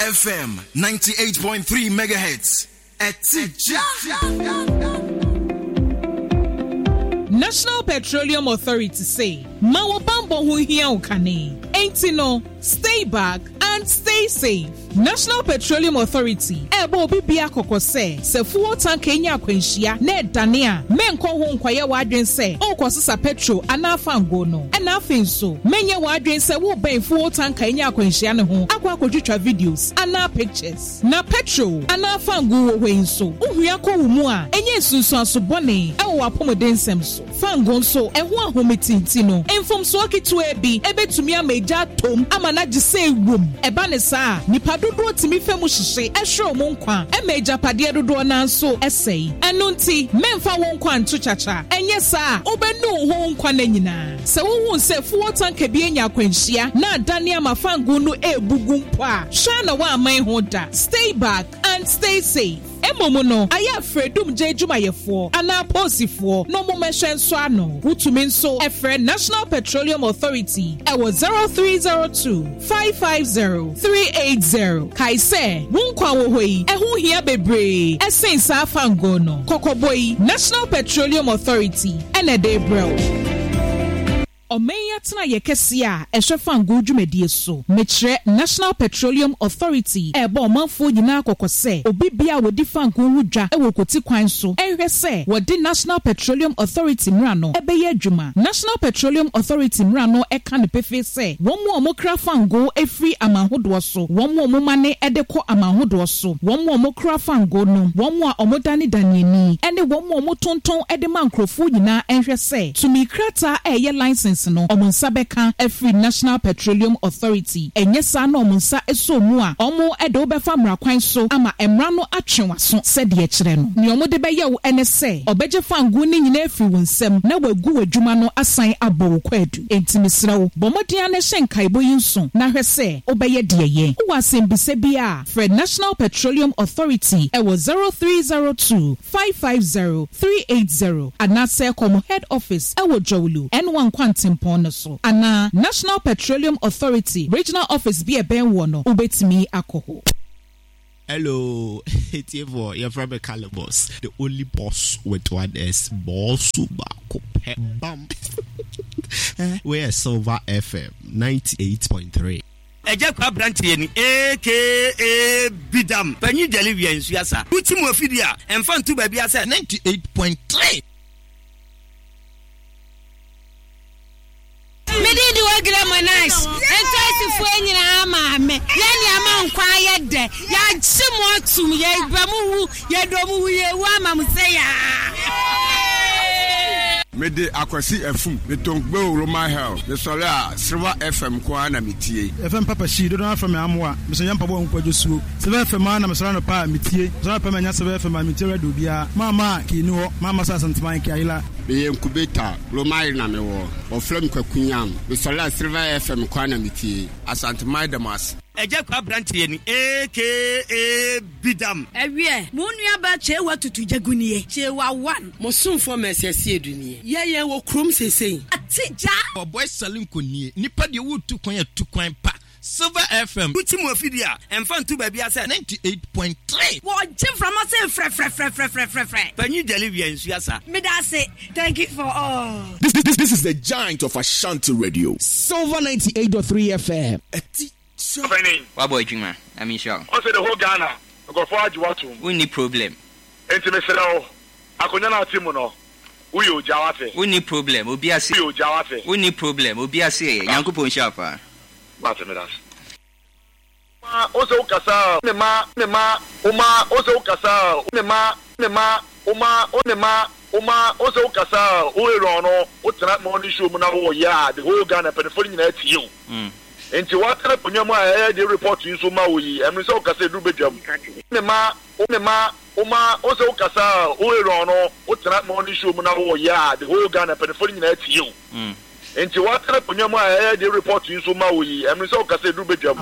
FM 98.3 megahertz. National Petroleum Authority say, Mawa Bambo hu hia ukane. Ain't no, stay back and stay safe. National Petroleum Authority ebo bibia kokose se fuel tank enya kwenhia na danea menko ho nkwaye wadwen se okosesa petrol anafa ngo no na afin so menye wadwen se wo ben fuel tank enya kwenhia ne ho akwa kodwetwa videos ana pictures na petrol anafa ngo wo hwenso ohua ko mu a enye sunsu asobone ewo apomodensem so fango nso eho ahometinti no enfom so akitu ebi ebetumi ameja tom amana gise wom eba ne saa nipa dodo timi femu hihye ehwe mo nkwa emeja pade dodo na nso esei eno nti memfa wo nkwa nto chacha enye saa obenu ho nkwa na nyina se wo se fuel tank bi enya kwanhia na adane amafango no ebugu mpo a hwa na wa aman ho da. Stay back and stay safe. Emomo no aya fredum je jumayefo ana posifo no mo mehwe nso ano wutumi nso efre National Petroleum Authority ewo 0302 550 380 kaise wunkwa wo hoi ehu hia bebre esensa afango no kokoboi National Petroleum Authority ene de bro Omeya tena yekesi a ehwefa ngo dwumadie so mekire National Petroleum Authority ebo manfo nyina kokose obi bia wodi fango hudwa ewo koti kwan so ehwe se wodi National Petroleum Authority mra no ebeye adwuma. National Petroleum Authority mra no eka ne pefe se womo omokra fango efri amahodo so womo omomane edeko amahodo so womo omokra fango no womo a omodani danieni ene womo omotonton ede mankrofo nyina ehwe se tumi krata eye license no omunsa beka every National Petroleum Authority enye sa na omunsa eso mu a omo edo befa mrakwan so ama emra no atwenwaso se de kire no ne omo de beye wo ene se obeje fangu ni nyina afri wonsem na wagu wadwuma no asan abɔ kwadu entimisrawo bomodia ne hyenkai boyinso na hwese obeye de ye wo asembise bia Fred National Petroleum Authority ewo 0302 550 380 anase komo head office ewo Jowlu N1 Quantum so ana National Petroleum Authority regional office be a ben wono ubetimi akoho. Hello, it's Evo, you're from a Calabos, the only boss with one S, boss suba bam. We're Silver FM 98.3. Eja kwa branch yeni aka Bidam panyi delivery nsu asa uti mo fidia emfa ntu ba bia se 98.3. Medidi wa gramanize enti fu enyina ama me yani ama nkwa ye de ya chimo atum ye ibramu ye domu ye wa ama mseya Mede akwasi efum metongbe Roma Hell the Solar Silver FM kwa na mitie FM papa shi do na FM amwa mesanya mpabo nkwajo suo Silver FM na mesara no pa mitie Silver FM nya Silver FM mitie radio bia mama ki ni ho mama sa santiman ki ayila be incubata Roma na me wo ofrem kwakunyam the Solar Silver FM kwa na mitie asantiman damas Eja kwa branch yeni aka Bidam ewie mu nua ba chewa tutu jagunie chewa 1 mosumfo mesese edunie ye wo krom sesei atija Boy selling konie nipa de wo tu kwan atu kwan pa Silver FM uti mo fidia emfa ntu ba bia se 98.3 wo jim from us fre panyi delivery nsu asa me da say thank you for all. This is the giant of Ashanti Radio. Silver 98.3 FM. What boy, I mean, sure. Also, the whole Ghana, I go forward you want we need problem. Intimacy, I could not Timono. We you Jawate. We need problem. We'll be a see you Jawate. We need problem. We'll be a see. Yanko Ponshapa. Matamidas. Also, Casa, Nema, Uma, also Casa, Nema, Uma, also Casa, Uerono, what's that morning show, Mona, yeah, the whole Ghana, but the following at you. Enti watara ponyama the report you so mawi emi so kasa du bedwam nema ozo kasa o no otena morning show mu na wo ya the whole Ghana penfoni na ati you enti watara ponyama the report you so mawi emi so kasa du bedwam